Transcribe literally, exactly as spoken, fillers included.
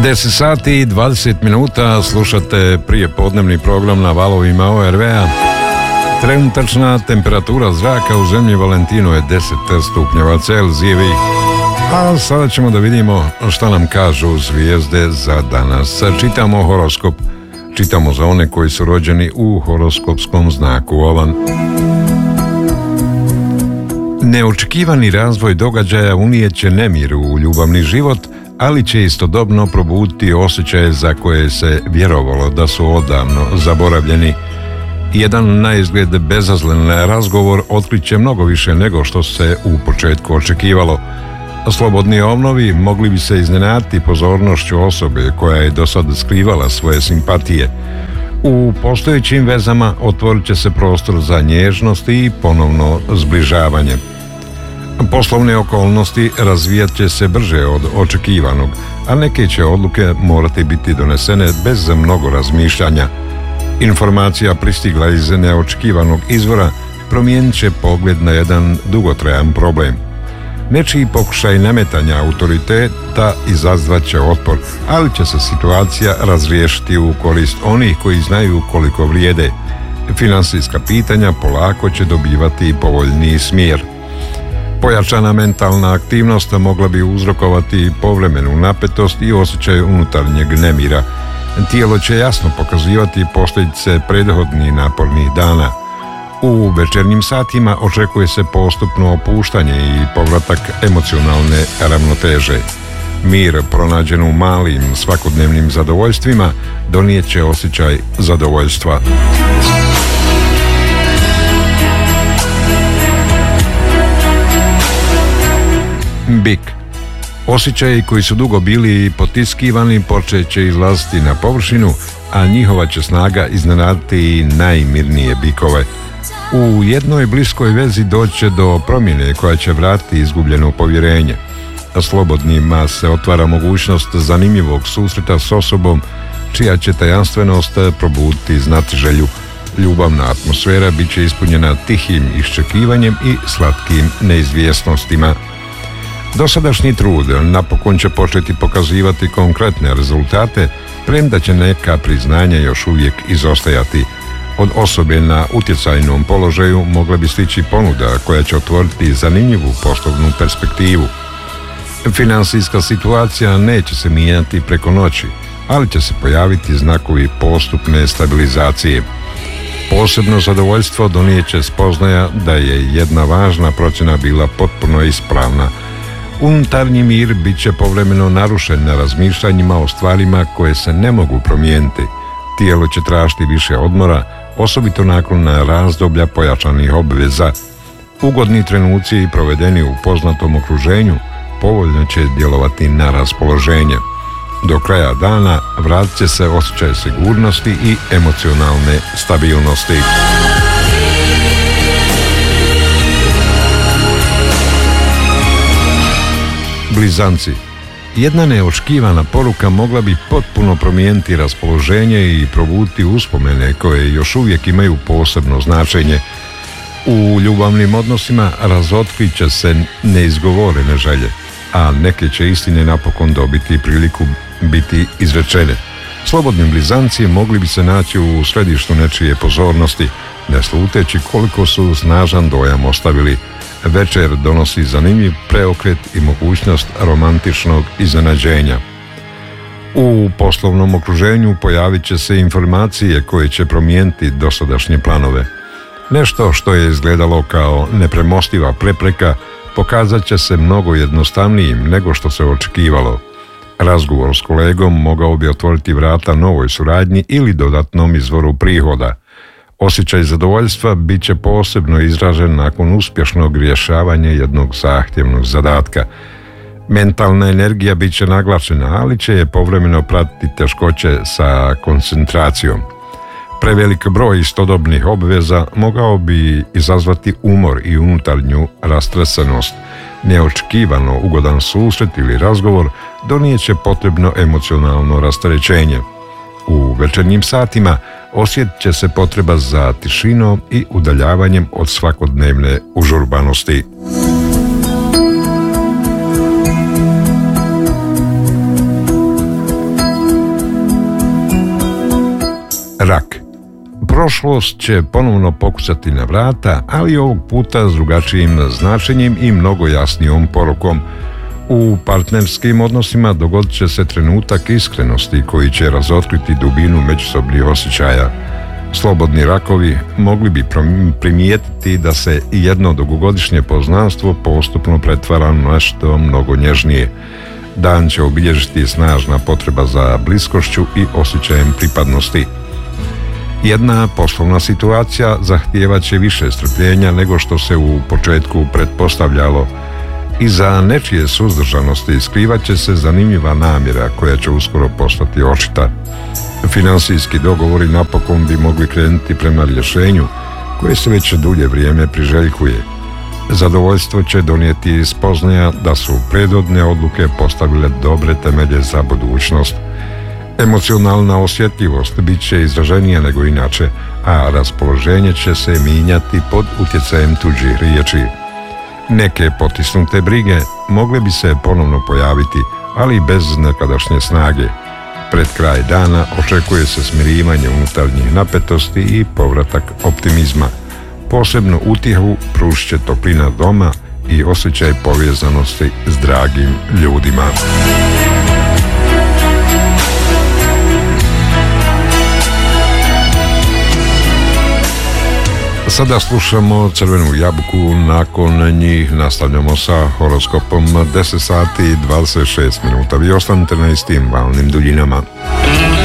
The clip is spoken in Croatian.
deset sati i dvadeset minuta slušate prije podnevni program na valovima O R V-a. Trenutačna temperatura zraka u zemlji Valentino je deset stupnjeva Celzijevih. A sada ćemo da vidimo šta nam kažu zvijezde za danas. Čitamo horoskop. Čitamo za one koji su rođeni u horoskopskom znaku Ovan. Neočekivani razvoj događaja unijeće nemir u ljubavni život, ali će istodobno probuditi osjećaje za koje se vjerovalo da su odavno zaboravljeni. Jedan na izgled bezazlen razgovor otkriće mnogo više nego što se u početku očekivalo. Slobodni ovnovi mogli bi se iznenaditi pozornošću osobe koja je do sada skrivala svoje simpatije. U postojećim vezama otvorit će se prostor za nježnost i ponovno zbližavanje. Poslovne okolnosti razvijat će se brže od očekivanog, a neke će odluke morati biti donesene bez mnogo razmišljanja. Informacija pristigla iz neočekivanog izvora promijenit će pogled na jedan dugotrajan problem. Nečiji pokušaj nametanja autoriteta izazvat će otpor, ali će se situacija razriješiti u korist onih koji znaju koliko vrijede. Finansijska pitanja polako će dobivati povoljniji smjer. Pojačana mentalna aktivnost mogla bi uzrokovati povremenu napetost i osjećaj unutarnjeg nemira. Tijelo će jasno pokazivati posljedice prethodnih napornih dana. U večernjim satima očekuje se postupno opuštanje i povratak emocionalne ravnoteže. Mir pronađen u malim svakodnevnim zadovoljstvima donijet će osjećaj zadovoljstva. Bik. Osjećaji koji su dugo bili potiskivani počet će izlaziti na površinu, a njihova će snaga iznenaditi i najmirnije bikove. U jednoj bliskoj vezi doći će do promjene koja će vratiti izgubljeno povjerenje. Slobodnima se otvara mogućnost zanimljivog susreta s osobom čija će tajanstvenost probuditi znatiželju. Ljubavna atmosfera bit će ispunjena tihim iščekivanjem i slatkim neizvjesnostima. Dosadašnji trud napokon će početi pokazivati konkretne rezultate, premda će neka priznanja još uvijek izostajati. Od osobe na utjecajnom položaju mogla bi stići ponuda koja će otvoriti zanimljivu poslovnu perspektivu. Finansijska situacija neće se mijenjati preko noći, ali će se pojaviti znakovi postupne stabilizacije. Posebno zadovoljstvo donijet će spoznaja da je jedna važna procjena bila potpuno ispravna. Unutarnji mir bit će povremeno narušen na razmišljanjima o stvarima koje se ne mogu promijeniti. Tijelo će tražiti više odmora, osobito nakon razdoblja pojačanih obveza. Ugodni trenuci provedeni u poznatom okruženju povoljno će djelovati na raspoloženje. Do kraja dana vratit će se osjećaj sigurnosti i emocionalne stabilnosti. Blizanci. Jedna neočekivana poruka mogla bi potpuno promijeniti raspoloženje i probuditi uspomene koje još uvijek imaju posebno značenje. U ljubavnim odnosima razotkrit će se neizgovorene želje, a neke će istine napokon dobiti priliku biti izrečene. Slobodni blizanci mogli bi se naći u središtu nečije pozornosti, ne sluteći koliko su snažan dojam ostavili. Večer donosi zanimljiv preokret i mogućnost romantičnog iznenađenja. U poslovnom okruženju pojavit će se informacije koje će promijeniti dosadašnje planove. Nešto što je izgledalo kao nepremostiva prepreka pokazat će se mnogo jednostavnijim nego što se očekivalo. Razgovor s kolegom mogao bi otvoriti vrata novoj suradnji ili dodatnom izvoru prihoda. Osjećaj zadovoljstva bit će posebno izražen nakon uspješnog rješavanja jednog zahtjevnog zadatka. Mentalna energija bit će naglašena, ali će je povremeno pratiti teškoće sa koncentracijom. Prevelik broj istodobnih obveza mogao bi izazvati umor i unutarnju rastresenost. Neočekivano ugodan susret ili razgovor donijet će potrebno emocionalno rasterećenje. U večernjim satima osjetit će se potreba za tišinom i udaljavanjem od svakodnevne užurbanosti. Prošlost će ponovno pokucati na vrata, ali ovog puta s drugačijim značenjem i mnogo jasnijom porukom. U partnerskim odnosima dogodit će se trenutak iskrenosti koji će razotkriti dubinu međusobnih osjećaja. Slobodni rakovi mogli bi primijetiti da se jedno dugogodišnje poznanstvo postupno pretvara u nešto mnogo nježnije. Dan će obilježiti snažna potreba za bliskošću i osjećajem pripadnosti. Jedna poslovna situacija zahtijevat će više strpljenja nego što se u početku pretpostavljalo. Iza nečije suzdržanosti skrivat će se zanimljiva namjera koja će uskoro postati očita. Finansijski dogovori napokon bi mogli krenuti prema rješenju koje se već dulje vrijeme priželjkuje. Zadovoljstvo će donijeti spoznaja da su prethodne odluke postavile dobre temelje za budućnost. Emocionalna osjetljivost bit će izraženija nego inače, a raspoloženje će se mijenjati pod utjecajem tuđih riječi. Neke potisnute brige mogle bi se ponovno pojaviti, ali bez nekadašnje snage. Pred kraj dana očekuje se smirivanje unutarnjih napetosti i povratak optimizma. Posebnu utjehu pružit će toplina doma i osjećaj povezanosti s dragim ljudima. Sada slušamo Crvenu jabuku, nakon njih nastavljamo sa horoskopom deset sati i dvadeset šest minuta. Vi ostanite na istim valnim duljinama.